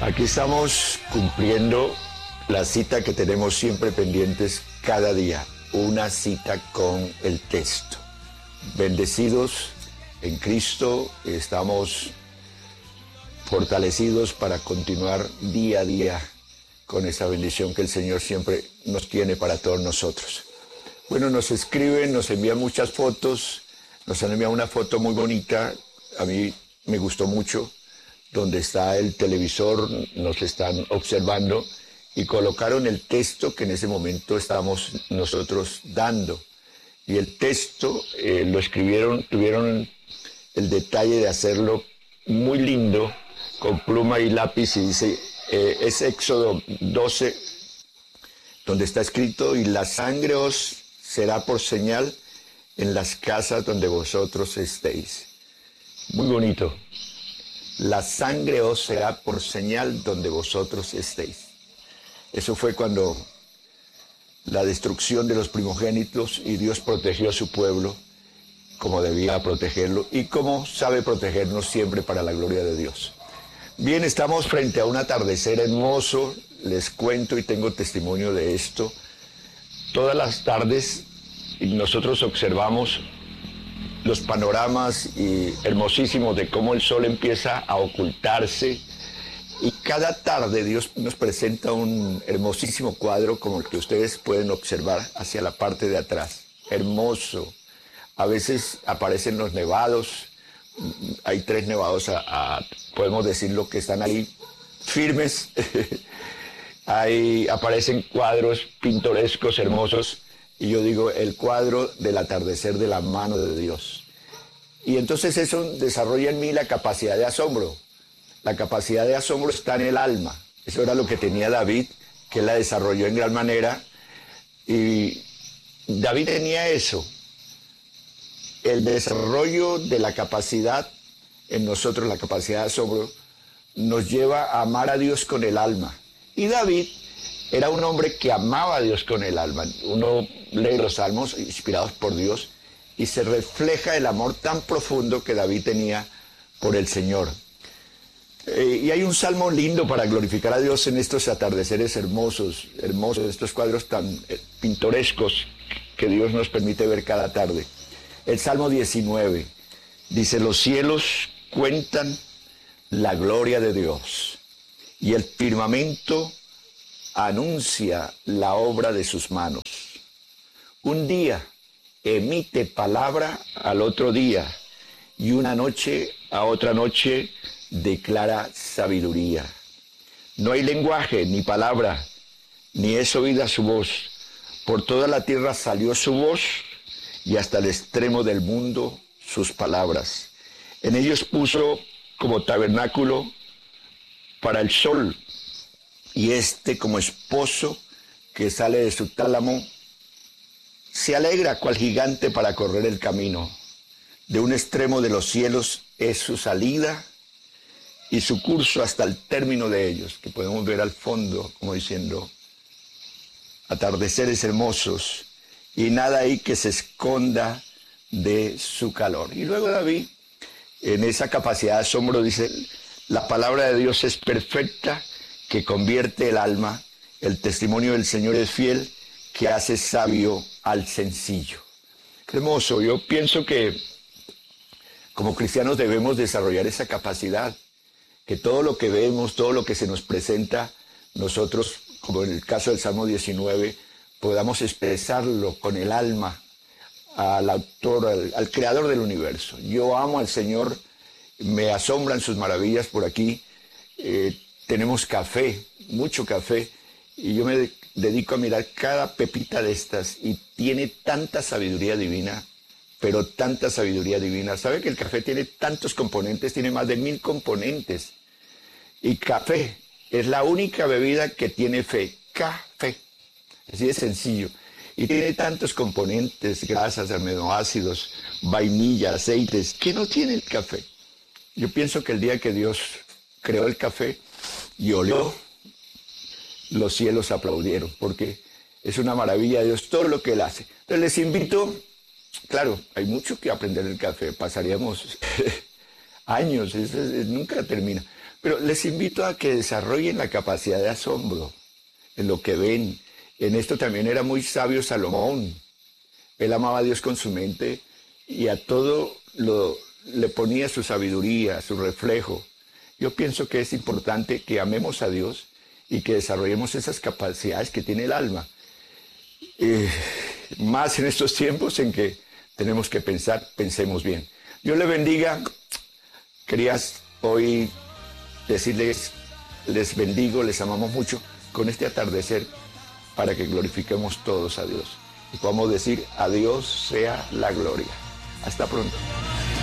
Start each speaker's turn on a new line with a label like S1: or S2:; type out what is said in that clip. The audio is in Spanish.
S1: Aquí estamos cumpliendo la cita que tenemos siempre pendientes cada día, una cita con el texto. Bendecidos en Cristo, estamos fortalecidos para continuar día a día con esa bendición que el Señor siempre nos tiene para todos nosotros. Bueno, nos escriben, nos envían muchas fotos, nos han enviado una foto muy bonita, a mí me gustó mucho, donde está el televisor, nos están observando y colocaron el texto que en ese momento estamos nosotros dando. Y el texto lo escribieron, tuvieron el detalle de hacerlo muy lindo, con pluma y lápiz, y dice, es Éxodo 12, donde está escrito, y la sangre os será por señal en las casas donde vosotros estéis. Muy bonito. La sangre os será por señal donde vosotros estéis. Eso fue cuando la destrucción de los primogénitos y Dios protegió a su pueblo como debía protegerlo y como sabe protegernos siempre para la gloria de Dios. Bien, estamos frente a un atardecer hermoso, les cuento y tengo testimonio de esto. Todas las tardes nosotros observamos los panoramas hermosísimos de cómo el sol empieza a ocultarse, y cada tarde Dios nos presenta un hermosísimo cuadro como el que ustedes pueden observar hacia la parte de atrás. Hermoso. A veces aparecen los nevados, hay 3 nevados, podemos decirlo, que están ahí firmes. Ahí aparecen cuadros pintorescos, hermosos, y yo digo, el cuadro del atardecer de la mano de Dios. Y entonces eso desarrolla en mí la capacidad de asombro. La capacidad de asombro está en el alma. Eso era lo que tenía David, que la desarrolló en gran manera. Y David tenía eso. El desarrollo de la capacidad en nosotros, la capacidad de asombro, nos lleva a amar a Dios con el alma. Y David era un hombre que amaba a Dios con el alma. Uno lee los salmos inspirados por Dios y se refleja el amor tan profundo que David tenía por el Señor. Y hay un salmo lindo para glorificar a Dios en estos atardeceres hermosos, estos cuadros tan pintorescos que Dios nos permite ver cada tarde. El Salmo 19 dice, los cielos cuentan la gloria de Dios y el firmamento anuncia la obra de sus manos. Un día emite palabra al otro día y una noche a otra noche declara sabiduría. No hay lenguaje ni palabra, ni es oída su voz. Por toda la tierra salió su voz y hasta el extremo del mundo sus palabras. En ellos puso como tabernáculo para el sol, y como esposo que sale de su tálamo, se alegra cual gigante para correr el camino. De un extremo de los cielos es su salida y su curso hasta el término de ellos, que podemos ver al fondo, como diciendo, atardeceres hermosos, y nada ahí que se esconda de su calor. Y luego David, en esa capacidad de asombro, dice, la palabra de Dios es perfecta, que convierte el alma, el testimonio del Señor es fiel, que hace sabio al sencillo. Qué hermoso. Yo pienso que como cristianos debemos desarrollar esa capacidad, que todo lo que vemos, todo lo que se nos presenta, nosotros, como en el caso del Salmo 19, podamos expresarlo con el alma al autor, al creador del universo. Yo amo al Señor, me asombran sus maravillas por aquí. Tenemos café, mucho café, y yo me dedico a mirar cada pepita de estas, y tiene tanta sabiduría divina, pero tanta sabiduría divina. ¿Sabe que el café tiene tantos componentes? Tiene más de 1000 componentes. Y café es la única bebida que tiene fe. Café. Así de sencillo. Y tiene tantos componentes, grasas, aminoácidos, vainilla, aceites, que no tiene el café. Yo pienso que el día que Dios creó el café y olió, los cielos aplaudieron, porque es una maravilla de Dios todo lo que Él hace. Entonces les invito, claro, hay mucho que aprender del café, pasaríamos años, nunca termina. Pero les invito a que desarrollen la capacidad de asombro en lo que ven. En esto también era muy sabio Salomón. Él amaba a Dios con su mente y a todo le ponía su sabiduría, su reflejo. Yo pienso que es importante que amemos a Dios y que desarrollemos esas capacidades que tiene el alma. Más en estos tiempos en que tenemos que pensar, pensemos bien. Dios le bendiga. Querías hoy decirles, les bendigo, les amamos mucho con este atardecer para que glorifiquemos todos a Dios y podamos decir a Dios sea la gloria. Hasta pronto.